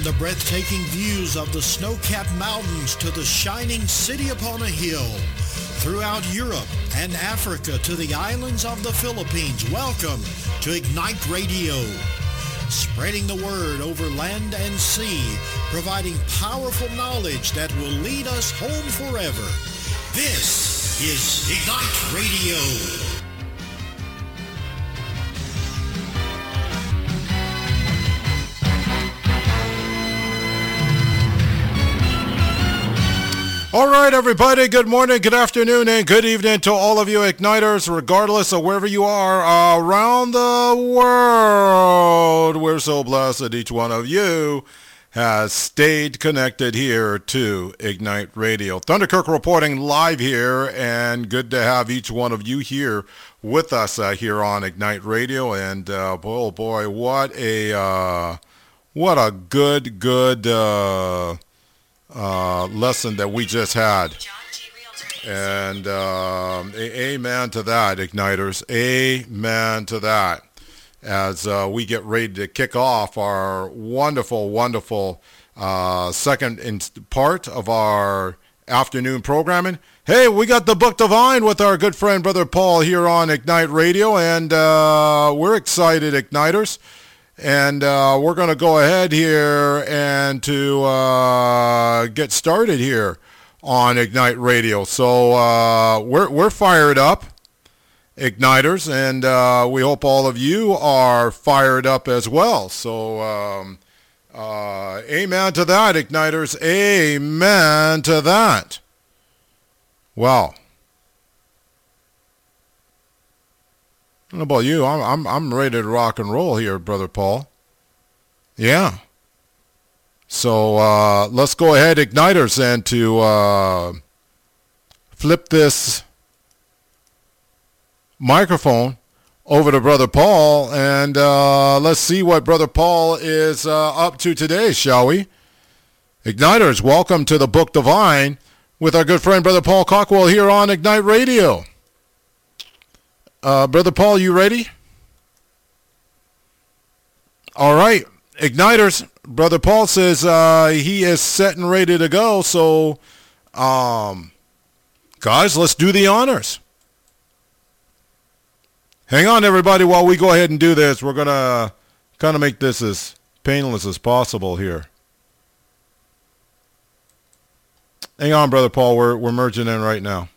the breathtaking views of the snow-capped mountains to the shining city upon a hill, throughout Europe and Africa to the islands of the Philippines, welcome to Ignite Radio. Spreading the word over land and sea, providing powerful knowledge that will lead us home forever. This is Ignite Radio. All right, everybody, good morning, good afternoon, and good evening to all of you Igniters, regardless of wherever you are around the world. We're so blessed that each one of you has stayed connected here to Ignite Radio. Thunderkirk reporting live here, and good to have each one of you here with us here on Ignite Radio. And oh boy, what a good lesson that we just had. And amen to that, Igniters. Amen to that. As we get ready to kick off our wonderful second part of our afternoon programming. Hey, we got the Book Divine with our good friend Brother Paul here on Ignite Radio, and we're excited, Igniters. And we're going to go ahead here and to get started here on Ignite Radio. So we're fired up, Igniters, and we hope all of you are fired up as well. So amen to that, Igniters. Amen to that. Wow. I don't know about you. I'm ready to rock and roll here, Brother Paul. Yeah. So let's go ahead, Igniters, and to flip this microphone over to Brother Paul, and let's see what Brother Paul is up to today, shall we? Igniters, welcome to the Book Divine with our good friend Brother Paul Cockwell here on Ignite Radio. Brother Paul, you ready? All right. Igniters, Brother Paul says he is set and ready to go. So, guys, let's do the honors. Hang on, everybody, while we go ahead and do this. We're going to kind of make this as painless as possible here. Hang on, Brother Paul. We're merging in right now.